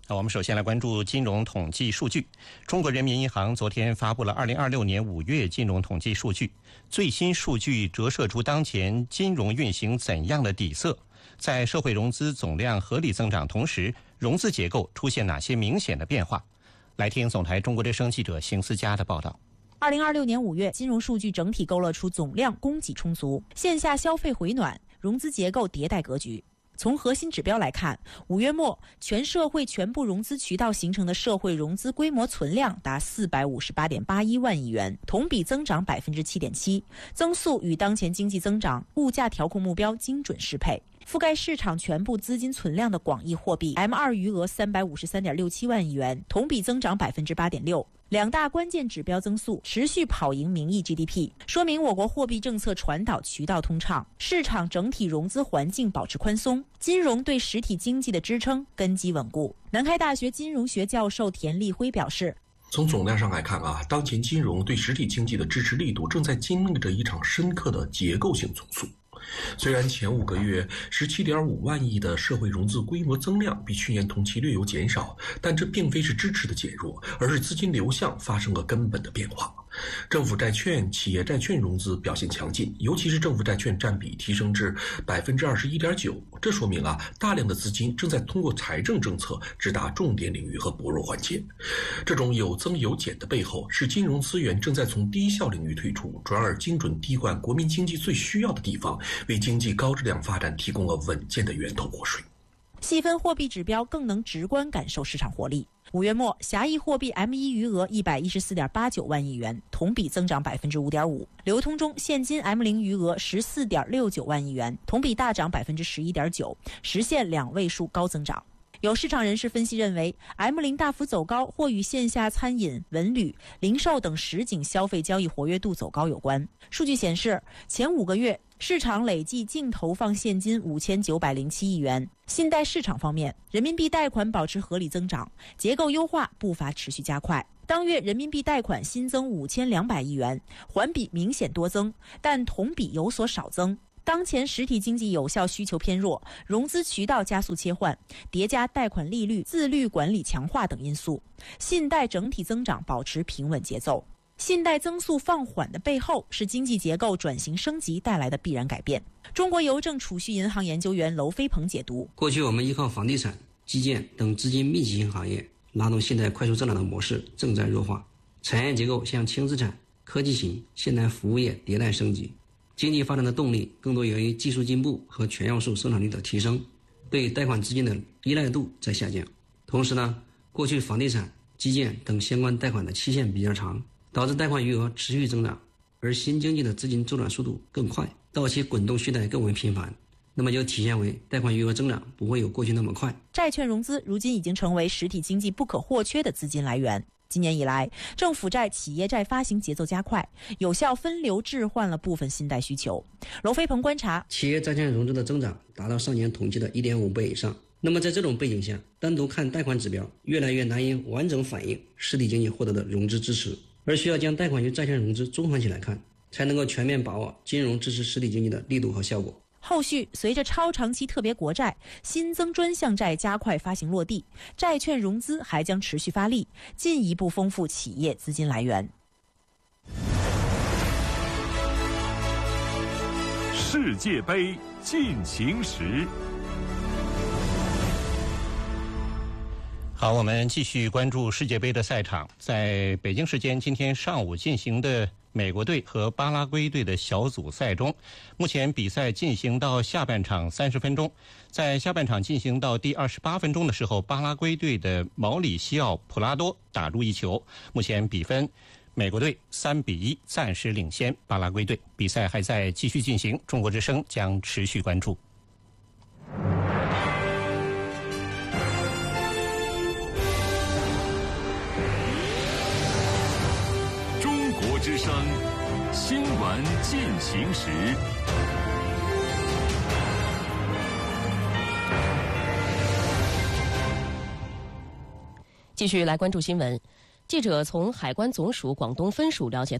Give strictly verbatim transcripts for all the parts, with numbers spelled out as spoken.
那我们首先来关注金融统计数据。中国人民银行昨天发布了二零二六年五月金融统计数据，最新数据折射出当前金融运行怎样的底色？在社会融资总量合理增长同时，融资结构出现哪些明显的变化？来听总台中国之声记者邢思佳的报道。 二零二六年五月，金融数据整体勾勒出总量供给充足，线下消费回暖，融资结构迭代格局。从核心指标来看，五月末全社会全部融资渠道形成的社会融资规模存量达四百五十八点八一万亿元，同比增长百分之七点七，增速与当前经济增长、物价调控目标精准适配。覆盖市场全部资金存量的广义货币 M 二 余额三百五十三点六七万亿元，同比增长百分之八点六。两大关键指标增速持续跑赢名义 G D P， 说明我国货币政策传导渠道通畅，市场整体融资环境保持宽松，金融对实体经济的支撑根基稳固。南开大学金融学教授田立辉表示， 从总量上来看啊，当前金融对实体经济的支持力度正在经历着一场深刻的结构性重塑。虽然前五个月 十七点五万亿的社会融资规模增量比去年同期略有减少，但这并非是支持的减弱，而是资金流向发生了根本的变化。政府债券、企业债券融资表现强劲，尤其是政府债券占比提升至 百分之二十一点九， 这说明啊，大量的资金正在通过财政政策直达重点领域和薄弱环节。这种有增有减的背后，是金融资源正在从低效领域退出，转而精准滴灌国民经济最需要的地方，为经济高质量发展提供了稳健的源头活水。 细分货币指标更能直观感受市场活力。五月末，狭义货币 M 一 余额一百一十四点八九万亿元，同比增长百分之五点五。流通中现金 M 零 余额十四点六九万亿元，同比大涨百分之十一点九，实现两位数高增长。有市场人士分析认为 ，M 零 大幅走高或与线下餐饮、文旅、零售等实景消费交易活跃度走高有关。数据显示，前五个月市场累计净投放现金五千九百零七亿元。信贷市场方面，人民币贷款保持合理增长，结构优化步伐持续加快。当月人民币贷款新增五千两百亿元，环比明显多增，但同比有所少增。当前实体经济有效需求偏弱，融资渠道加速切换，叠加贷款利率、自律管理强化等因素，信贷整体增长保持平稳节奏。信贷增速放缓的背后，是经济结构转型升级带来的必然改变。中国邮政储蓄银行研究员娄飞鹏解读： 过去我们依靠房地产、基建等资金密集型行业拉动信贷快速增长的模式正在弱化，产业结构向轻资产、科技型、现代服务业迭代升级。经济发展的动力更多源于技术进步和全要素生产率的提升，对贷款资金的依赖度在下降。同时呢，过去房地产、基建等相关贷款的期限比较长，导致贷款余额持续增长，而新经济的资金周转速度更快，到期滚动续贷更为频繁，那么就体现为贷款余额增长不会有过去那么快。 债券融资如今已经成为实体经济不可或缺的资金来源。今年以来，政府债、企业债发行节奏加快，有效分流置换了部分信贷需求。娄飞鹏观察， 企业债券融资的增长达到上年同期的 一点五倍以上。那么在这种背景下，单独看贷款指标越来越难以完整反映实体经济获得的融资支持，而需要将贷款与债券融资综合起来看，才能够全面把握金融支持实体经济的力度和效果。 后续随着超长期特别国债、新增专项债加快发行落地，债券融资还将持续发力，进一步丰富企业资金来源。 世界杯进行时。 好，我们继续关注世界杯的赛场。在北京时间今天上午进行的美国队和巴拉圭队的小组赛中，目前比赛进行到下半场三十分钟。在下半场进行到第二十八分钟的时候，巴拉圭队的毛里西奥·普拉多打入一球，目前比分美国队三比一暂时领先巴拉圭队。比赛还在继续进行，中国之声将持续关注。 之声新闻进行时。 继续来关注新闻。记者从海关总署广东分署了解到，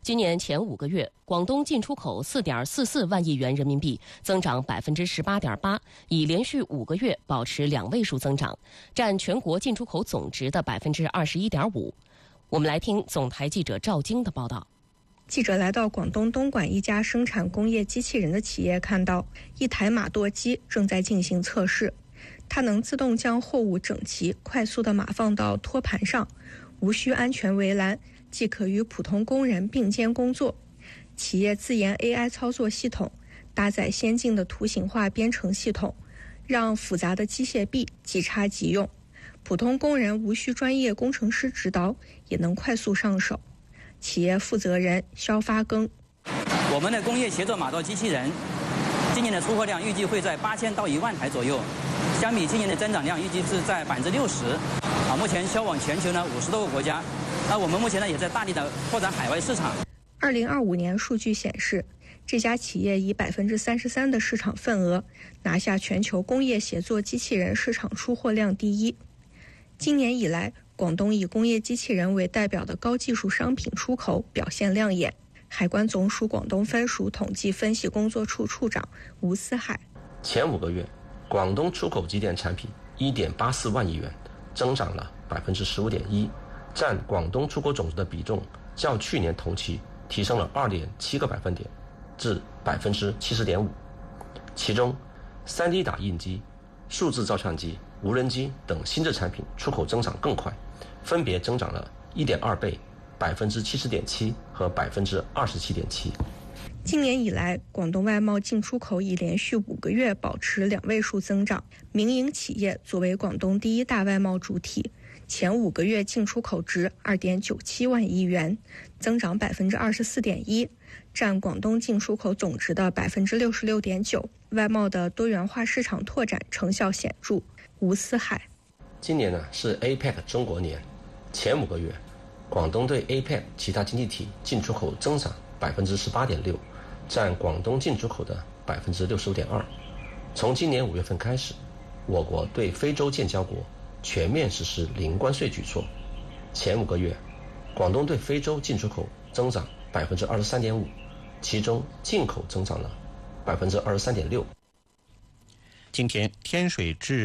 今年前五个月，广东进出口四点四四万亿元人民币，增长百分之十八点八，已连续五个月保持两位数增长，占全国进出口总值的百分之二十一点五。我们来听总台记者赵晶的报道。 记者来到广东东莞一家生产工业机器人的企业，看到一台码垛机正在进行测试。它能自动将货物整齐、快速地码放到托盘上，无需安全围栏，既可与普通工人并肩工作。企业自研 A I 操作系统，搭载先进的图形化编程系统，让复杂的机械臂即插即用。普通工人无需专业工程师指导，也能快速上手。企业负责人肖发庚： 我们的工业协作码垛机器人今年的出货量预计会在八千到一万台左右，相比今年的增长量预计是在百分之六十。啊，目前销往全球呢五十多个国家。那我们目前呢也在大力的拓展海外市场。 二零二五年数据显示，这家企业以百分之三十三的市场份额拿下全球工业协作机器人市场出货量第一。今年以来，广东以工业机器人为代表的高技术商品出口表现亮眼。海关总署广东分署统计分析工作处处长吴思海： 前五个月，广东出口机电产品 一点八四万亿元，增长了百分之十五点一，占广东出口总值的比重较去年同期提升了二点七个百分点，至百分之七十点五。其中，三 D 打印机、数字照相机、无人机等新质产品出口增长更快，分别增长了一点二倍、百分之七十点七和百分之二十七点七。 今年以来，广东外贸进出口已连续五个月保持两位数增长。民营企业作为广东第一大外贸主体，前五个月进出口值二点九七万亿元，增长百分之二十四点一，占广东进出口总值的百分之六十六点九。外贸的多元化市场拓展成效显著。吴思海： 今年呢是 A P E C 中国年，前五个月，广东对 A P E C 其他经济体进出口增长百分之十八点六，占广东进出口的百分之六十五点二。从今年五月份开始，我国对非洲建交国全面实施零关税举措。前五个月，广东对非洲进出口增长百分之二十三点五，其中进口增长了百分之二十三点六。 今天天水至